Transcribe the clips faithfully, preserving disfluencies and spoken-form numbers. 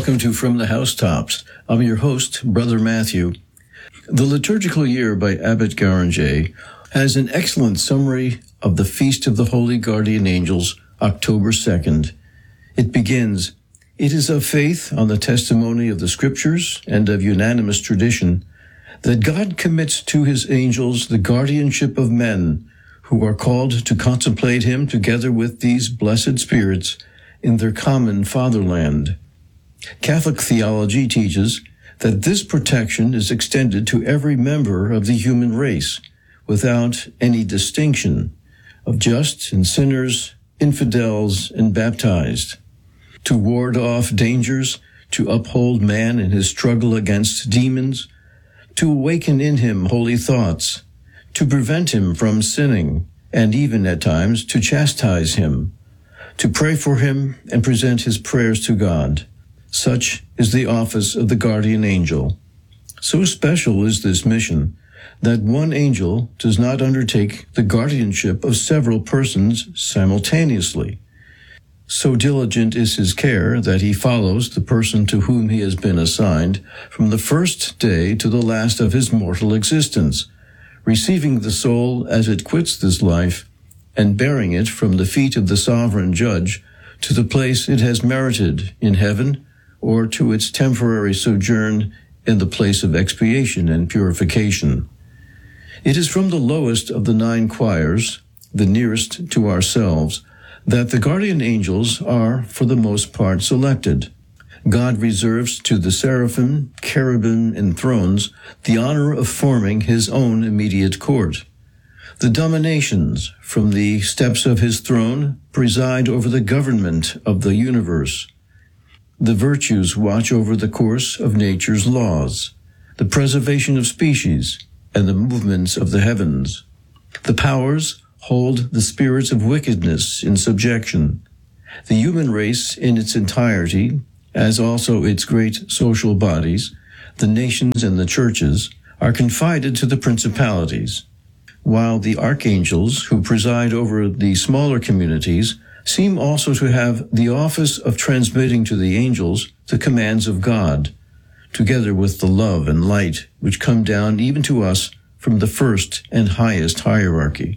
Welcome to From the Housetops. I'm your host, Brother Matthew. The Liturgical Year by Abbot Garanger has an excellent summary of the Feast of the Holy Guardian Angels, October second. It begins, "It is of faith on the testimony of the Scriptures and of unanimous tradition that God commits to his angels the guardianship of men who are called to contemplate him together with these blessed spirits in their common fatherland. Catholic theology teaches that this protection is extended to every member of the human race, without any distinction of just and sinners, infidels and baptized, to ward off dangers, to uphold man in his struggle against demons, to awaken in him holy thoughts, to prevent him from sinning, and even at times to chastise him, to pray for him and present his prayers to God. Such is the office of the guardian angel. So special is this mission that one angel does not undertake the guardianship of several persons simultaneously. So diligent is his care that he follows the person to whom he has been assigned from the first day to the last of his mortal existence, receiving the soul as it quits this life and bearing it from the feet of the sovereign judge to the place it has merited in heaven, or to its temporary sojourn in the place of expiation and purification. It is from the lowest of the nine choirs, the nearest to ourselves, that the guardian angels are, for the most part, selected. God reserves to the seraphim, cherubim, and thrones the honor of forming his own immediate court. The dominations, from the steps of his throne, preside over the government of the universe. The virtues watch over the course of nature's laws, the preservation of species, and the movements of the heavens. The powers hold the spirits of wickedness in subjection. The human race in its entirety, as also its great social bodies, the nations and the churches, are confided to the principalities, while the archangels who preside over the smaller communities seem also to have the office of transmitting to the angels the commands of God, together with the love and light which come down even to us from the first and highest hierarchy.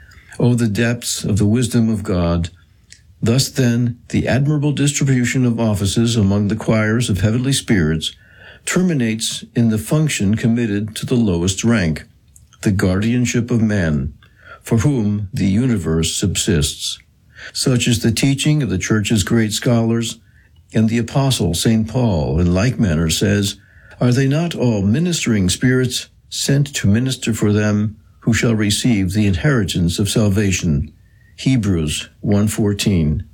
O the depths of the wisdom of God! Thus then, the admirable distribution of offices among the choirs of heavenly spirits terminates in the function committed to the lowest rank, the guardianship of man, for whom the universe subsists. Such is the teaching of the Church's great scholars, and the Apostle Saint Paul in like manner says, "Are they not all ministering spirits sent to minister for them who shall receive the inheritance of salvation?" Hebrews one fourteen.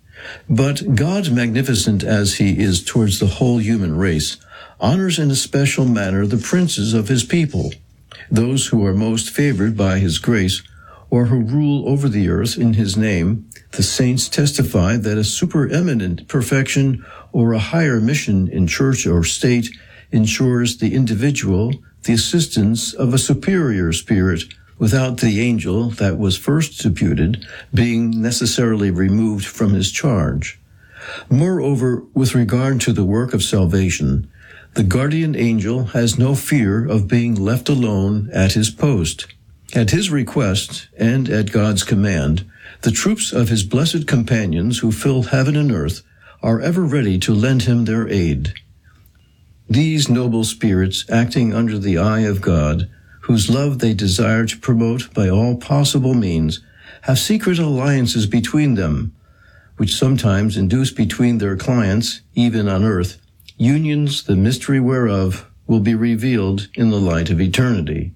But God, magnificent as he is towards the whole human race, honors in a special manner the princes of his people, those who are most favored by his grace, or who rule over the earth in his name. The saints testify that a supereminent perfection or a higher mission in church or state ensures the individual the assistance of a superior spirit, without the angel that was first deputed being necessarily removed from his charge. Moreover, with regard to the work of salvation, the guardian angel has no fear of being left alone at his post. At his request, and at God's command, the troops of his blessed companions who fill heaven and earth are ever ready to lend him their aid. These noble spirits, acting under the eye of God, whose love they desire to promote by all possible means, have secret alliances between them, which sometimes induce between their clients, even on earth, unions the mystery whereof will be revealed in the light of eternity.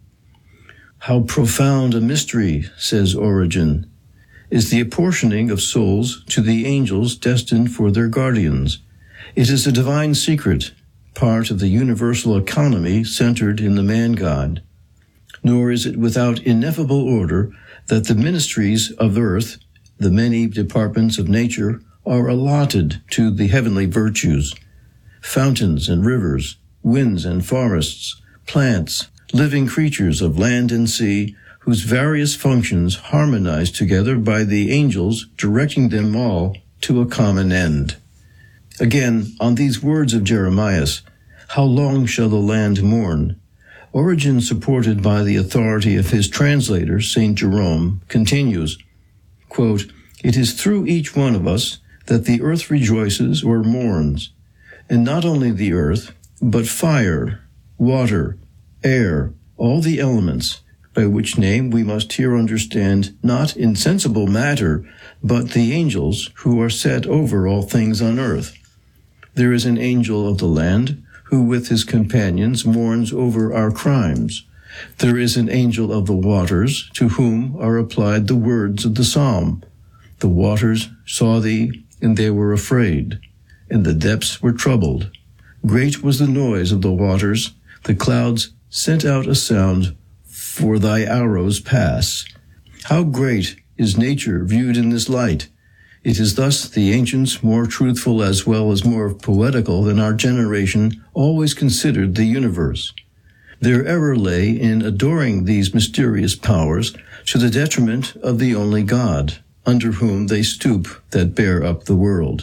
How profound a mystery, says Origen, is the apportioning of souls to the angels destined for their guardians. It is a divine secret, part of the universal economy centered in the man-God. Nor is it without ineffable order that the ministries of earth, the many departments of nature, are allotted to the heavenly virtues. Fountains and rivers, winds and forests, plants, living creatures of land and sea, whose various functions harmonize together by the angels directing them all to a common end. Again, on these words of Jeremiah, how long shall the land mourn? Origen, supported by the authority of his translator, Saint Jerome, continues, quote, "It is through each one of us that the earth rejoices or mourns, and not only the earth, but fire, water, air, all the elements, by which name we must here understand not insensible matter, but the angels who are set over all things on earth. There is an angel of the land, who with his companions mourns over our crimes. There is an angel of the waters, to whom are applied the words of the psalm. The waters saw thee, and they were afraid, and the depths were troubled. Great was the noise of the waters, the clouds sent out a sound, for thy arrows pass. How great is nature viewed in this light! It is thus the ancients, more truthful as well as more poetical than our generation, always considered the universe. Their error lay in adoring these mysterious powers to the detriment of the only God, under whom they stoop that bear up the world.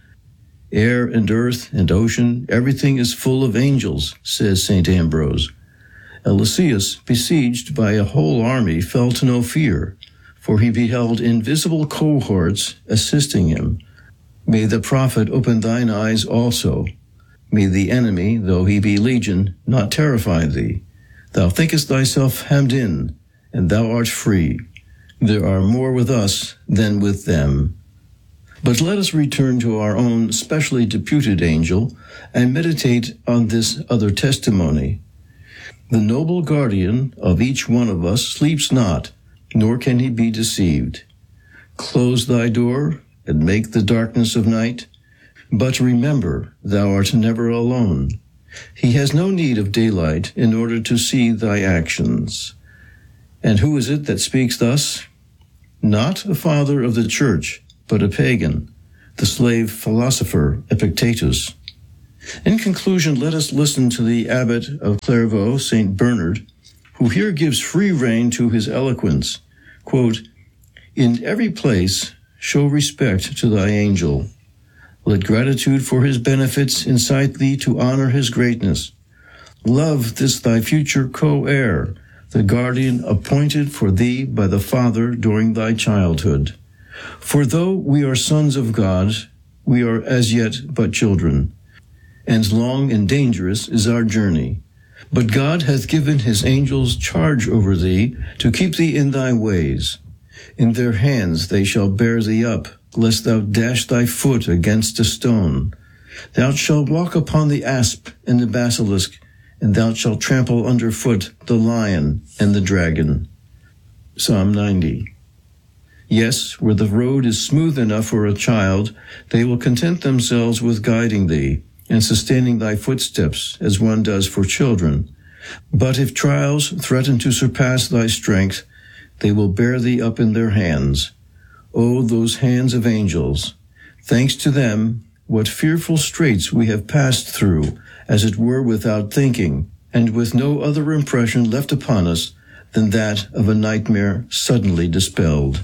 Air and earth and ocean, everything is full of angels, says Saint Ambrose. Eliseus, besieged by a whole army, felt no fear, for he beheld invisible cohorts assisting him. May the prophet open thine eyes also. May the enemy, though he be legion, not terrify thee. Thou thinkest thyself hemmed in, and thou art free. There are more with us than with them. But let us return to our own specially deputed angel and meditate on this other testimony. The noble guardian of each one of us sleeps not, nor can he be deceived. Close thy door and make the darkness of night, but remember thou art never alone. He has no need of daylight in order to see thy actions. And who is it that speaks thus? Not a father of the church, but a pagan, the slave philosopher Epictetus. In conclusion, let us listen to the abbot of Clairvaux, Saint Bernard, who here gives free rein to his eloquence. Quote, "In every place show respect to thy angel. Let gratitude for his benefits incite thee to honor his greatness. Love this thy future co-heir, the guardian appointed for thee by the Father during thy childhood. For though we are sons of God, we are as yet but children, and long and dangerous is our journey. But God hath given his angels charge over thee, to keep thee in thy ways. In their hands they shall bear thee up, lest thou dash thy foot against a stone. Thou shalt walk upon the asp and the basilisk, and thou shalt trample under foot the lion and the dragon." Psalm ninety. Yes, where the road is smooth enough for a child, they will content themselves with guiding thee, and sustaining thy footsteps, as one does for children. But if trials threaten to surpass thy strength, they will bear thee up in their hands. O those hands of angels! Thanks to them, what fearful straits we have passed through, as it were without thinking, and with no other impression left upon us than that of a nightmare suddenly dispelled.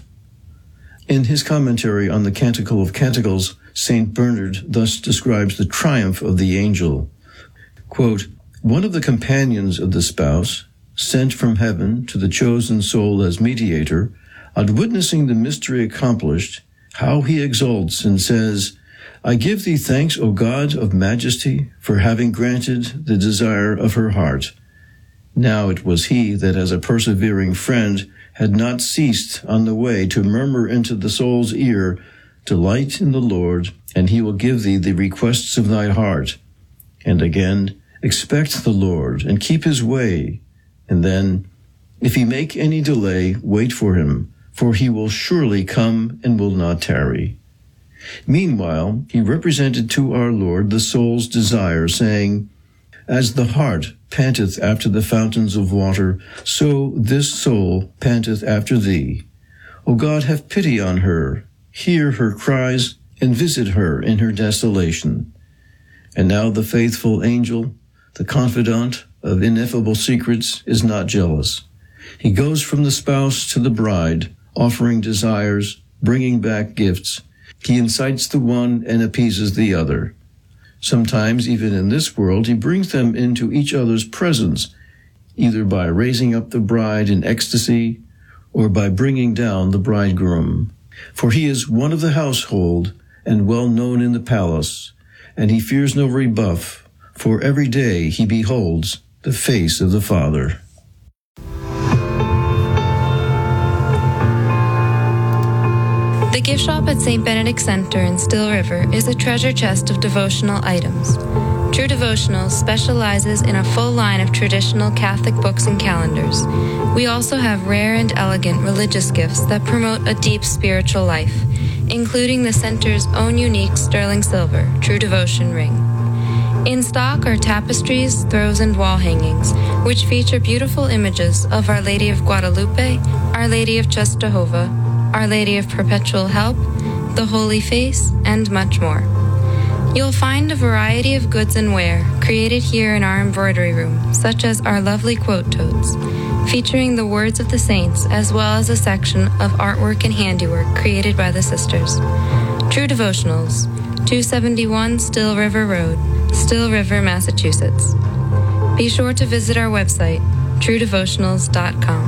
In his commentary on the Canticle of Canticles, Saint Bernard thus describes the triumph of the angel. Quote, "One of the companions of the spouse, sent from heaven to the chosen soul as mediator, on witnessing the mystery accomplished, how he exults and says, 'I give thee thanks, O God of majesty, for having granted the desire of her heart.' Now it was he that as a persevering friend had not ceased on the way to murmur into the soul's ear, 'Delight in the Lord, and he will give thee the requests of thy heart.' And again, 'Expect the Lord, and keep his way.' And then, 'If he make any delay, wait for him, for he will surely come and will not tarry.' Meanwhile, he represented to our Lord the soul's desire, saying, 'As the hart panteth after the fountains of water, so this soul panteth after thee. O God, have pity on her, hear her cries, and visit her in her desolation.' And now the faithful angel, the confidant of ineffable secrets, is not jealous. He goes from the spouse to the bride, offering desires, bringing back gifts, He incites the one and appeases the other. Sometimes, even in this world, he brings them into each other's presence, either by raising up the bride in ecstasy or by bringing down the bridegroom. For he is one of the household and well known in the palace, and he fears no rebuff, for every day he beholds the face of the Father. The gift shop at Saint Benedict Center in Still River is a treasure chest of devotional items. True Devotionals specializes in a full line of traditional Catholic books and calendars. We also have rare and elegant religious gifts that promote a deep spiritual life, including the center's own unique sterling silver True Devotion ring. In stock are tapestries, throws, and wall hangings, which feature beautiful images of Our Lady of Guadalupe, Our Lady of Czestochowa, Our Lady of Perpetual Help, the Holy Face, and much more. You'll find a variety of goods and wear created here in our embroidery room, such as our lovely quote totes, featuring the words of the saints, as well as a section of artwork and handiwork created by the sisters. True Devotionals, two seventy-one Still River Road, Still River, Massachusetts. Be sure to visit our website, true devotionals dot com.